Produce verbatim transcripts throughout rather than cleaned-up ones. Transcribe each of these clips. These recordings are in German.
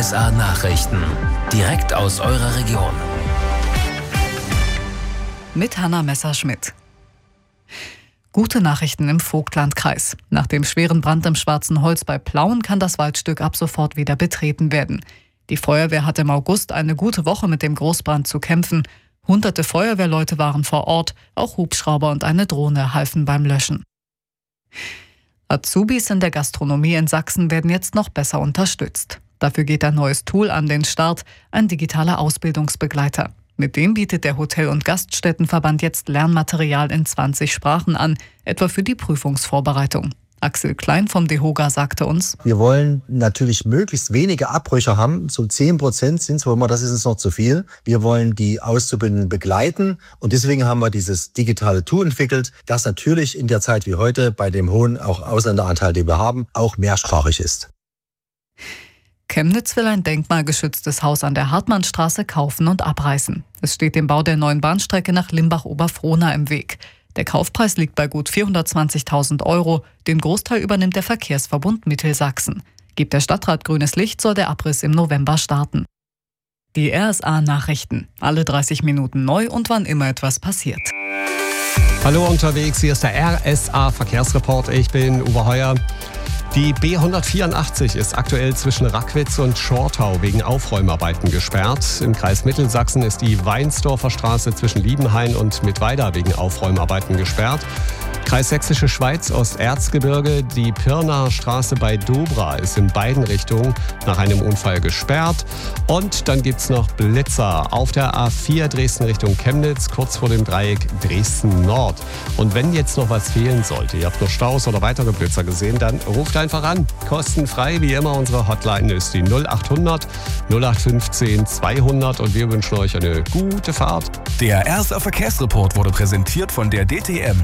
S A Nachrichten. Direkt aus eurer Region. Mit Hanna Messerschmidt. Gute Nachrichten im Vogtlandkreis. Nach dem schweren Brand im Schwarzen Holz bei Plauen kann das Waldstück ab sofort wieder betreten werden. Die Feuerwehr hatte im August eine gute Woche mit dem Großbrand zu kämpfen. Hunderte Feuerwehrleute waren vor Ort, auch Hubschrauber und eine Drohne halfen beim Löschen. Azubis in der Gastronomie in Sachsen werden jetzt noch besser unterstützt. Dafür geht ein neues Tool an den Start, ein digitaler Ausbildungsbegleiter. Mit dem bietet der Hotel- und Gaststättenverband jetzt Lernmaterial in zwanzig Sprachen an, etwa für die Prüfungsvorbereitung. Axel Klein vom DEHOGA sagte uns: Wir wollen natürlich möglichst wenige Abbrüche haben. So zehn Prozent sind es, das ist uns noch zu viel. Wir wollen die Auszubildenden begleiten und deswegen haben wir dieses digitale Tool entwickelt, das natürlich in der Zeit wie heute bei dem hohen auch Ausländeranteil, den wir haben, auch mehrsprachig ist. Chemnitz will ein denkmalgeschütztes Haus an der Hartmannstraße kaufen und abreißen. Es steht dem Bau der neuen Bahnstrecke nach Limbach-Oberfrohna im Weg. Der Kaufpreis liegt bei gut vierhundertzwanzigtausend Euro. Den Großteil übernimmt der Verkehrsverbund Mittelsachsen. Gibt der Stadtrat grünes Licht, soll der Abriss im November starten. Die R S A-Nachrichten. Alle dreißig Minuten neu und wann immer etwas passiert. Hallo unterwegs, hier ist der R S A-Verkehrsreport. Ich bin Uwe Heuer. Die B hundertvierundachtzig ist aktuell zwischen Rackwitz und Schortau wegen Aufräumarbeiten gesperrt. Im Kreis Mittelsachsen ist die Weinsdorfer Straße zwischen Liebenhain und Mittweida wegen Aufräumarbeiten gesperrt. Kreis Sächsische Schweiz, Osterzgebirge, die Pirnaer Straße bei Dobra ist in beiden Richtungen nach einem Unfall gesperrt. Und dann gibt's noch Blitzer auf der A vier Dresden Richtung Chemnitz, kurz vor dem Dreieck Dresden Nord. Und wenn jetzt noch was fehlen sollte, ihr habt noch Staus oder weitere Blitzer gesehen, dann ruft einfach an. Kostenfrei, wie immer, unsere Hotline ist die null achthundert null acht fünfzehn zweihundert und wir wünschen euch eine gute Fahrt. Der R S A-Verkehrsreport wurde präsentiert von der D T M.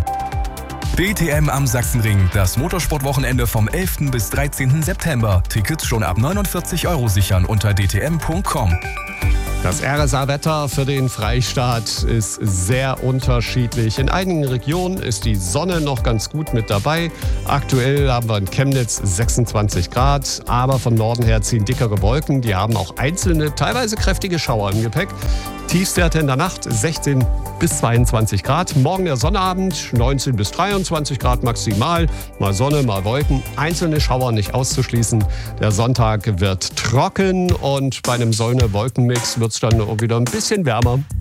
D T M am Sachsenring, das Motorsportwochenende vom elften bis dreizehnten September. Tickets schon ab neunundvierzig Euro sichern unter d t m punkt com. Das R S A-Wetter für den Freistaat ist sehr unterschiedlich. In einigen Regionen ist die Sonne noch ganz gut mit dabei. Aktuell haben wir in Chemnitz sechsundzwanzig Grad, aber von Norden her ziehen dickere Wolken. Die haben auch einzelne, teilweise kräftige Schauer im Gepäck. Tiefstwerte in der Nacht sechzehn bis zweiundzwanzig Grad. Morgen der Sonnabend neunzehn bis dreiundzwanzig Grad maximal. Mal Sonne, mal Wolken. Einzelne Schauer nicht auszuschließen. Der Sonntag wird trocken und bei einem Sonne-Wolken-Mix wird es dann wieder ein bisschen wärmer.